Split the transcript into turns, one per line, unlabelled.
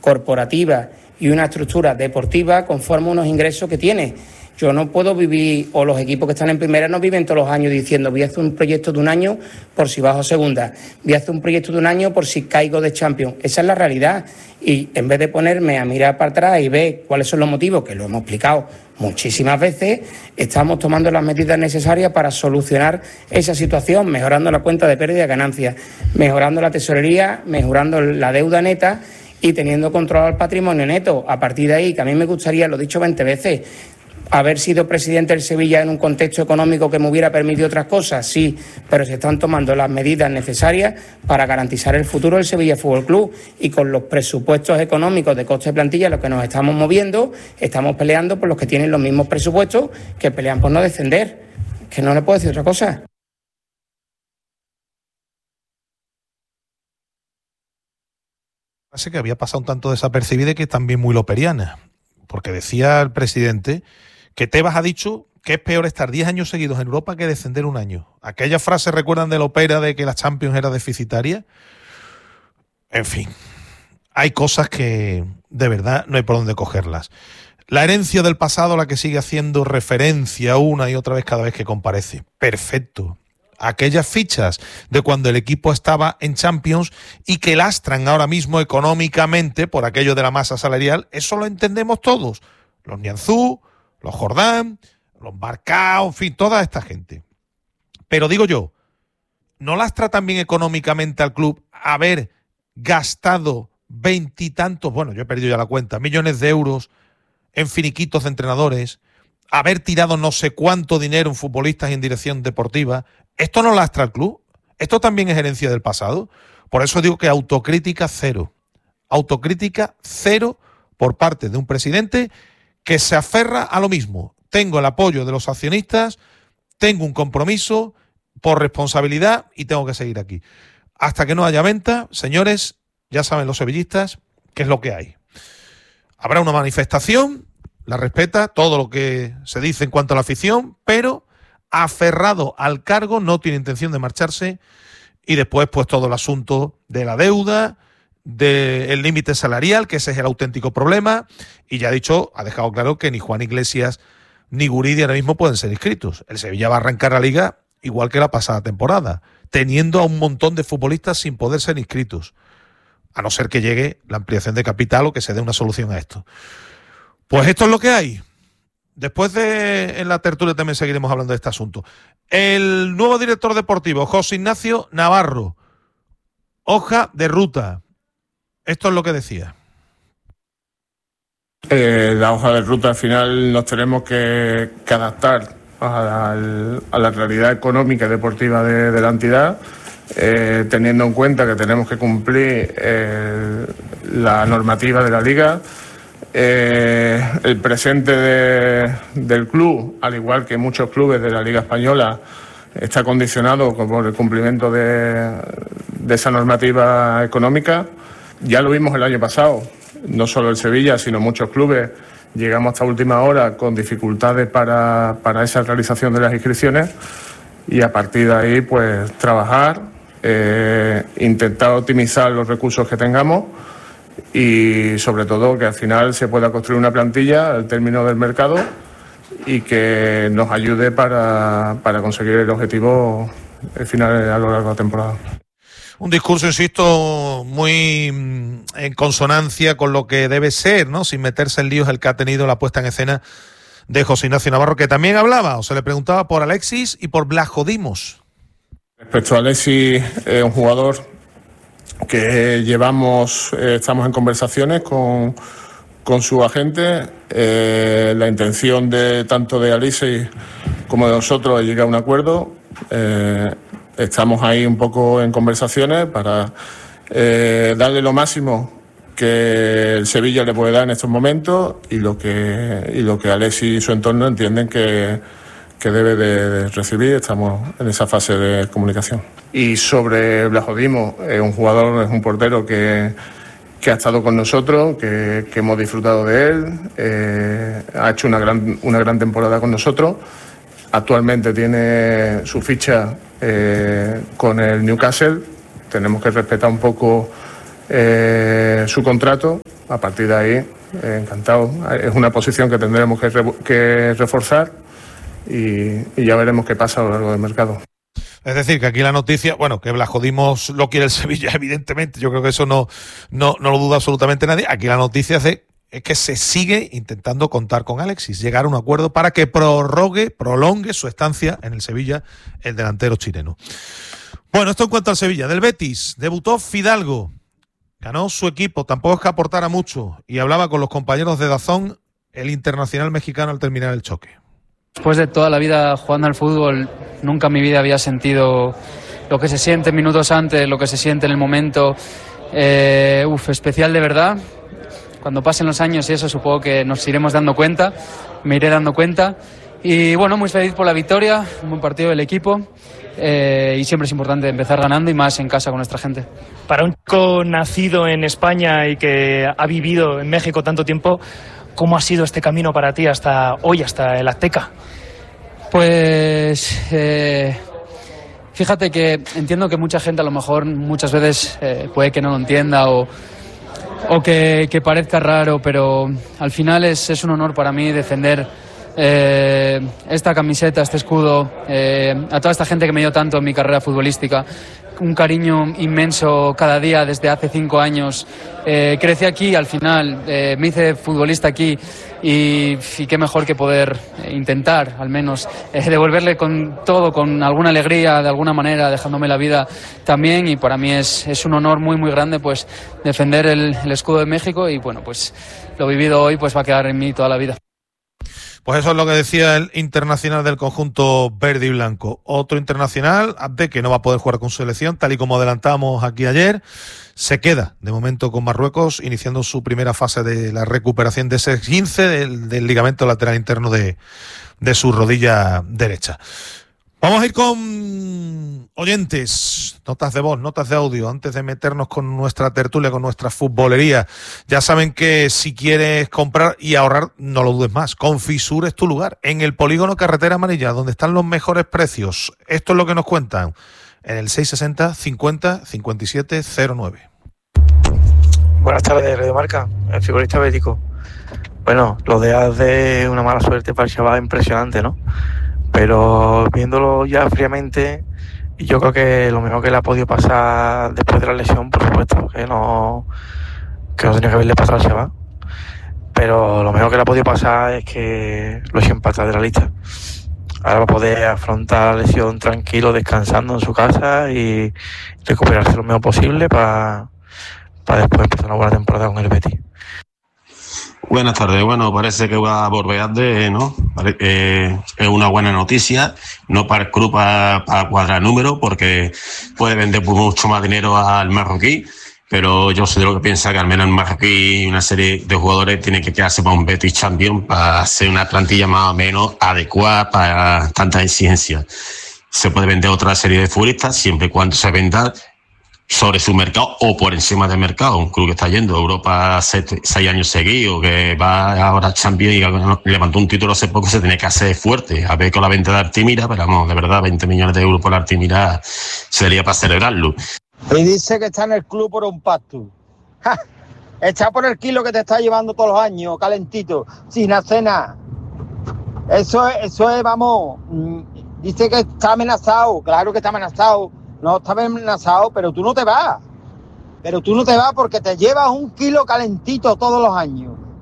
corporativa y una estructura deportiva conforme unos ingresos que tiene. Yo no puedo vivir, o los equipos que están en primera no viven todos los años diciendo voy a hacer un proyecto de un año por si bajo a segunda, voy a hacer un proyecto de un año por si caigo de Champions. Esa es la realidad, y en vez de ponerme a mirar para atrás y ver cuáles son los motivos, que lo hemos explicado muchísimas veces, estamos tomando las medidas necesarias para solucionar esa situación, mejorando la cuenta de pérdida y ganancias, mejorando la tesorería, mejorando la deuda neta y teniendo controlado el patrimonio neto. A partir de ahí, que a mí me gustaría, lo he dicho 20 veces, haber sido presidente del Sevilla en un contexto económico que me hubiera permitido otras cosas, sí, pero se están tomando las medidas necesarias para garantizar el futuro del Sevilla Fútbol Club, y con los presupuestos económicos de coste de plantilla los que nos estamos moviendo, estamos peleando por los que tienen los mismos presupuestos que pelean por no descender, que no le puedo decir otra cosa.
Parece que había pasado un tanto desapercibida y que también muy loperiana, porque decía el presidente que Tebas ha dicho que es peor estar 10 años seguidos en Europa que descender un año. Aquella frase, ¿recuerdan de Lopera de que la Champions era deficitaria? En fin, hay cosas que de verdad no hay por dónde cogerlas. La herencia del pasado, la que sigue haciendo referencia una y otra vez cada vez que comparece. Perfecto. Aquellas fichas de cuando el equipo estaba en Champions y que lastran ahora mismo económicamente por aquello de la masa salarial, eso lo entendemos todos. Los Nianzú, los Jordán, los Marcao, en fin, toda esta gente. Pero digo yo, ¿no lastra también económicamente al club haber gastado 20 y tantos, bueno, yo he perdido ya la cuenta, millones de euros en finiquitos de entrenadores, haber tirado no sé cuánto dinero en futbolistas y en dirección deportiva? ¿Esto no lastra al club? ¿Esto también es herencia del pasado? Por eso digo que autocrítica cero. Autocrítica cero por parte de un presidente que se aferra a lo mismo. Tengo el apoyo de los accionistas, tengo un compromiso por responsabilidad y tengo que seguir aquí. Hasta que no haya venta, señores, ya saben los sevillistas qué es lo que hay. Habrá una manifestación, la respeta, todo lo que se dice en cuanto a la afición, pero aferrado al cargo, no tiene intención de marcharse, y después pues todo el asunto de la deuda, del límite salarial, que ese es el auténtico problema, y ya ha dicho, ha dejado claro que ni Juan Iglesias ni Guridi ahora mismo pueden ser inscritos. El Sevilla va a arrancar la liga igual que la pasada temporada, teniendo a un montón de futbolistas sin poder ser inscritos, a no ser que llegue la ampliación de capital o que se dé una solución a esto. Pues esto es lo que hay. Después en la tertulia también seguiremos hablando de este asunto. El nuevo director deportivo, José Ignacio Navarro, hoja de ruta. Esto es lo que decía.
La hoja de ruta, al final nos tenemos que adaptar a la realidad económica y deportiva de la entidad, teniendo en cuenta que tenemos que cumplir la normativa de la liga. El presente del club, al igual que muchos clubes de la Liga Española, está condicionado por el cumplimiento de esa normativa económica. Ya lo vimos el año pasado, no solo el Sevilla, sino muchos clubes. Llegamos hasta última hora con dificultades para esa realización de las inscripciones, y a partir de ahí pues trabajar, intentar optimizar los recursos que tengamos y sobre todo que al final se pueda construir una plantilla al término del mercado y que nos ayude para conseguir el objetivo final a lo largo de la temporada.
Un discurso, insisto, muy en consonancia con lo que debe ser, ¿no? Sin meterse en líos, el que ha tenido la puesta en escena de José Ignacio Navarro, que también hablaba, o se le preguntaba por Alexis y por Blažo. Respecto
a Alexis, un jugador que estamos en conversaciones con su agente. La intención tanto de Alexis como de nosotros es llegar a un acuerdo. Estamos ahí un poco en conversaciones para darle lo máximo que el Sevilla le puede dar en estos momentos y lo que Alexis y su entorno entienden que debe de recibir. Estamos en esa fase de comunicación. Y sobre Blažo, es un portero que ha estado con nosotros, que hemos disfrutado de él, ha hecho una gran temporada con nosotros. Actualmente tiene su ficha con el Newcastle. Tenemos que respetar un poco su contrato. A partir de ahí, encantado. Es una posición que tendremos que reforzar y ya veremos qué pasa a lo largo del mercado.
Es decir, que aquí la noticia, bueno, que Blajodimos lo quiere el Sevilla, evidentemente, yo creo que eso no lo duda absolutamente nadie. Aquí la noticia es que se sigue intentando contar con Alexis, llegar a un acuerdo para que prolongue su estancia en el Sevilla, el delantero chileno. Bueno, esto en cuanto al Sevilla. Del Betis, debutó Fidalgo, ganó su equipo, tampoco es que aportara mucho, y hablaba con los compañeros de DAZN, el internacional mexicano, al terminar el choque.
Después de toda la vida jugando al fútbol, nunca en mi vida había sentido lo que se siente minutos antes, lo que se siente en el momento. Especial de verdad. Cuando pasen los años y eso, supongo que nos iremos dando cuenta, me iré dando cuenta. Y bueno, muy feliz por la victoria, un buen partido del equipo. Y siempre es importante empezar ganando y más en casa con nuestra gente.
Para un chico nacido en España y que ha vivido en México tanto tiempo, ¿cómo ha sido este camino para ti hasta hoy, hasta el Azteca?
Pues fíjate que entiendo que mucha gente a lo mejor muchas veces puede que no lo entienda o que parezca raro, pero al final es un honor para mí defender esta camiseta, este escudo, a toda esta gente que me dio tanto en mi carrera futbolística. Un cariño inmenso cada día desde hace 5 años. Crecí aquí, al final me hice futbolista aquí y qué mejor que poder intentar al menos devolverle con todo, con alguna alegría, de alguna manera, dejándome la vida también. Y para mí es un honor muy muy grande pues defender el escudo de México y bueno, pues lo vivido hoy pues va a quedar en mí toda la vida.
Pues eso es lo que decía el internacional del conjunto verde y blanco. Otro internacional, Abde, que no va a poder jugar con su selección, tal y como adelantamos aquí ayer, se queda de momento con Marruecos, iniciando su primera fase de la recuperación de ese esguince del ligamento lateral interno de su rodilla derecha. Vamos a ir con oyentes, notas de voz, notas de audio, antes de meternos con nuestra tertulia, con nuestra futbolería. Ya saben que si quieres comprar y ahorrar, no lo dudes más, Confisur es tu lugar, en el polígono Carretera Amarilla, donde están los mejores precios. Esto es lo que nos cuentan en el 660 50 57 09.
Buenas tardes, Radio Marca, el futbolista bético. Bueno, lo de una mala suerte para el chaval impresionante, ¿no? Pero viéndolo ya fríamente, yo creo que lo mejor que le ha podido pasar después de la lesión, por supuesto, que no tenía que haberle pasado al chaval, pero lo mejor que le ha podido pasar es que lo echen para atrás de la lista. Ahora va a poder afrontar la lesión tranquilo, descansando en su casa y recuperarse lo mejor posible para después empezar una buena temporada con el Betis.
Buenas tardes. Bueno, parece que va a volver ¿no? Es una buena noticia, no para el club para cuadrar números, porque puede vender por mucho más dinero al marroquí, pero yo soy de lo que piensa que al menos el marroquí y una serie de jugadores tienen que quedarse para un Betis Champions para hacer una plantilla más o menos adecuada para tantas exigencias. Se puede vender otra serie de futbolistas siempre y cuando se venda sobre su mercado o por encima del mercado. Un club que está yendo a Europa 6 años seguidos, que va ahora a Champions y levantó un título hace poco, se tiene que hacer fuerte. A ver con la venta de Artimira, pero vamos, de verdad, 20 millones de euros por Artimira sería para celebrarlo.
Y dice que está en el club por un pacto. ¡Ja! Está por el kilo que te está llevando todos los años, calentito, sin hacer nada. Eso es, vamos, dice que está amenazado, claro que está amenazado. No está amenazado, pero tú no te vas. Pero tú no te vas porque te llevas un kilo calentito todos los años.